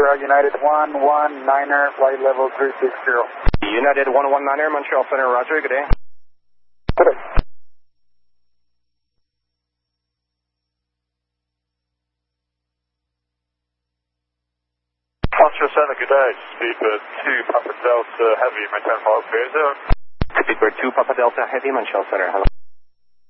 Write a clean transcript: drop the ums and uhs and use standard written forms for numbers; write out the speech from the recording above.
United 119er, flight level 360. United 119er, Montreal Center, roger, good day. Good day. Foster Center, good day. Speedbird 2 Papa Delta Heavy, maintain follow clear 0. Speedbird 2 Papa Delta Heavy, Montreal Center, hello.